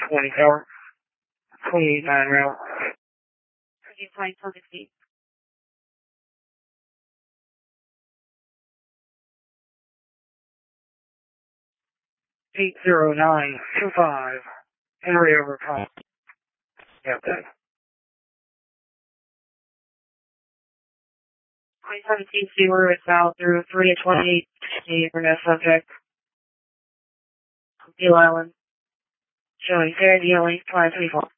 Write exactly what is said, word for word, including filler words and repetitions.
twenty-four, twenty-nine rail. Again, flight till sixteen. eight zero nine two five, area over top. Yep, that. Flight seventeen, Seaward is south through three twenty-eight, Inverness subject. Deal Island. Showing Sarah Dealing, five three four.